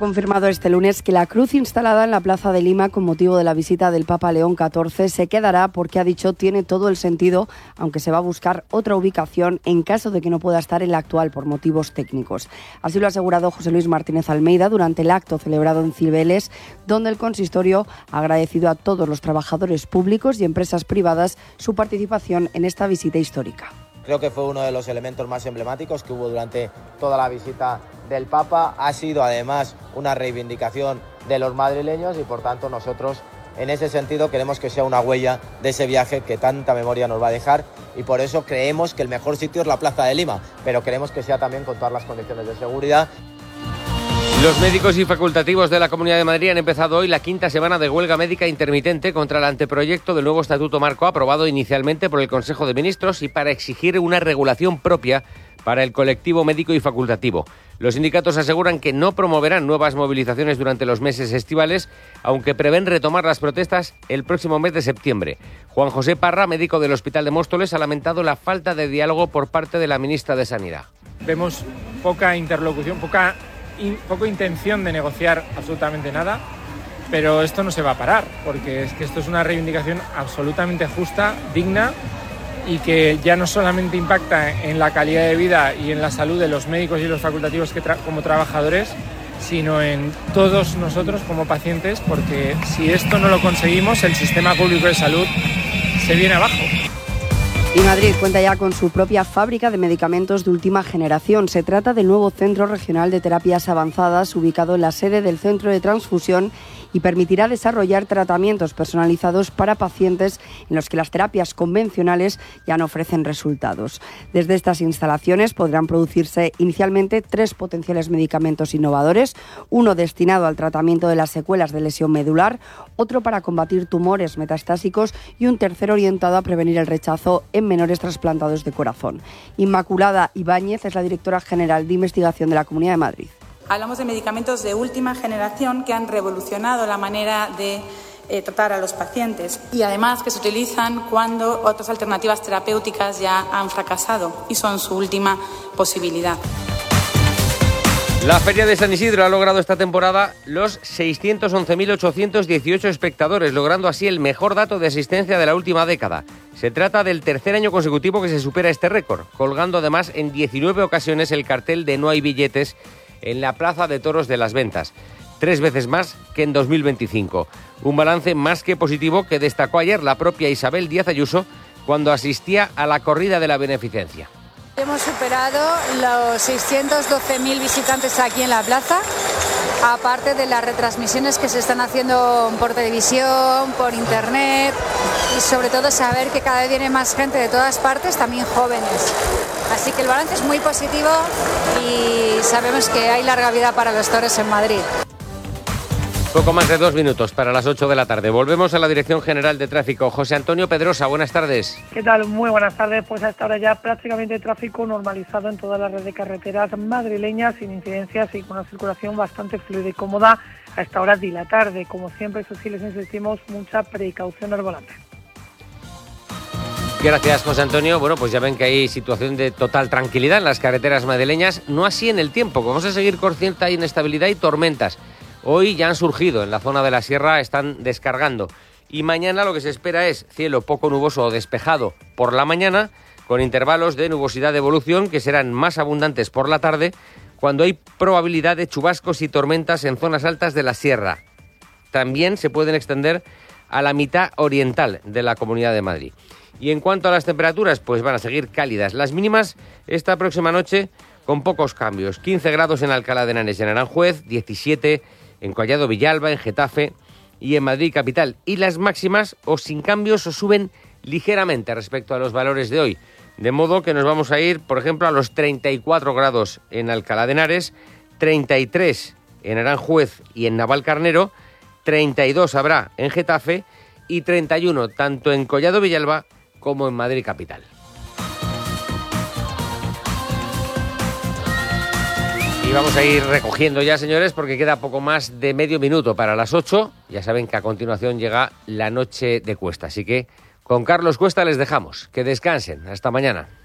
confirmado este lunes que la cruz instalada en la Plaza de Lima con motivo de la visita del Papa León XIV se quedará porque, ha dicho, tiene todo el sentido, aunque se va a buscar otra ubicación en caso de que no pueda estar en la actual por motivos técnicos. Así lo ha asegurado José Luis Martínez Almeida durante el acto celebrado en Cibeles, donde el consistorio ha agradecido a todos los trabajadores públicos y empresas privadas su participación en esta visita histórica. Creo que fue uno de los elementos más emblemáticos que hubo durante toda la visita del Papa. Ha sido además una reivindicación de los madrileños y por tanto nosotros en ese sentido queremos que sea una huella de ese viaje que tanta memoria nos va a dejar y por eso creemos que el mejor sitio es la Plaza de Lima, pero queremos que sea también con todas las condiciones de seguridad. Los médicos y facultativos de la Comunidad de Madrid han empezado hoy la quinta semana de huelga médica intermitente contra el anteproyecto del nuevo Estatuto Marco aprobado inicialmente por el Consejo de Ministros y para exigir una regulación propia para el colectivo médico y facultativo. Los sindicatos aseguran que no promoverán nuevas movilizaciones durante los meses estivales, aunque prevén retomar las protestas el próximo mes de septiembre. Juan José Parra, médico del Hospital de Móstoles, ha lamentado la falta de diálogo por parte de la ministra de Sanidad. Vemos poca interlocución, poca intención de negociar absolutamente nada, pero esto no se va a parar, porque es que esto es una reivindicación absolutamente justa, digna y que ya no solamente impacta en la calidad de vida y en la salud de los médicos y los facultativos como trabajadores, sino en todos nosotros como pacientes, porque si esto no lo conseguimos, el sistema público de salud se viene abajo. Y Madrid cuenta ya con su propia fábrica de medicamentos de última generación. Se trata del nuevo Centro Regional de Terapias Avanzadas, ubicado en la sede del Centro de Transfusión, y permitirá desarrollar tratamientos personalizados para pacientes en los que las terapias convencionales ya no ofrecen resultados. Desde estas instalaciones podrán producirse inicialmente 3 potenciales medicamentos innovadores, uno destinado al tratamiento de las secuelas de lesión medular, otro para combatir tumores metastásicos y un tercero orientado a prevenir el rechazo en menores trasplantados de corazón. Inmaculada Ibáñez es la directora general de investigación de la Comunidad de Madrid. Hablamos de medicamentos de última generación que han revolucionado la manera de tratar a los pacientes y además que se utilizan cuando otras alternativas terapéuticas ya han fracasado y son su última posibilidad. La Feria de San Isidro ha logrado esta temporada los 611.818 espectadores, logrando así el mejor dato de asistencia de la última década. Se trata del tercer año consecutivo que se supera este récord, colgando además en 19 ocasiones el cartel de No hay billetes en la Plaza de Toros de las Ventas, 3 veces más que en 2025. Un balance más que positivo que destacó ayer la propia Isabel Díaz Ayuso cuando asistía a la corrida de la beneficencia. Hemos superado los 612.000 visitantes aquí en la plaza, aparte de las retransmisiones que se están haciendo por televisión, por internet y sobre todo saber que cada vez viene más gente de todas partes, también jóvenes. Así que el balance es muy positivo y sabemos que hay larga vida para los toros en Madrid. Poco más de 2 minutos para las 8 de la tarde. Volvemos a la Dirección General de Tráfico. José Antonio Pedrosa, buenas tardes. ¿Qué tal? Muy buenas tardes. Pues a esta hora ya prácticamente tráfico normalizado en toda la red de carreteras madrileñas, sin incidencias y con una circulación bastante fluida y cómoda a esta hora de la tarde. Como siempre, eso sí, les insistimos, mucha precaución al volante. Gracias, José Antonio. Bueno, pues ya ven que hay situación de total tranquilidad en las carreteras madrileñas, no así en el tiempo. Vamos a seguir con cierta inestabilidad y tormentas. Hoy ya han surgido en la zona de la sierra, están descargando. Y mañana lo que se espera es cielo poco nuboso o despejado por la mañana, con intervalos de nubosidad de evolución que serán más abundantes por la tarde, cuando hay probabilidad de chubascos y tormentas en zonas altas de la sierra. También se pueden extender a la mitad oriental de la Comunidad de Madrid. Y en cuanto a las temperaturas, pues van a seguir cálidas. Las mínimas esta próxima noche con pocos cambios. 15 grados en Alcalá de Henares y en Aranjuez, 17 en Collado Villalba, en Getafe y en Madrid capital. Y las máximas, o sin cambios, o suben ligeramente respecto a los valores de hoy. De modo que nos vamos a ir, por ejemplo, a los 34 grados en Alcalá de Henares, 33 en Aranjuez y en Navalcarnero, 32 habrá en Getafe y 31 tanto en Collado Villalba como en Madrid capital. Y vamos a ir recogiendo ya, señores, porque queda poco más de medio minuto para las 8. Ya saben que a continuación llega la noche de Cuesta. Así que con Carlos Cuesta les dejamos. Que descansen. Hasta mañana.